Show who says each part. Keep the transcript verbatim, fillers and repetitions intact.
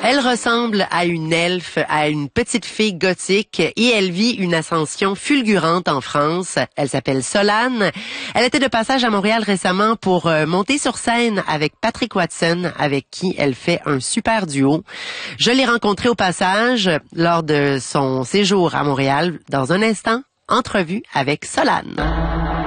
Speaker 1: Elle ressemble à une elfe, à une petite fille gothique et elle vit une ascension fulgurante en France. Elle s'appelle Solane. Elle était de passage à Montréal récemment pour euh, monter sur scène avec Patrick Watson, avec qui elle fait un super duo. Je l'ai rencontrée au passage lors de son séjour à Montréal. Dans un instant, entrevue avec Solane.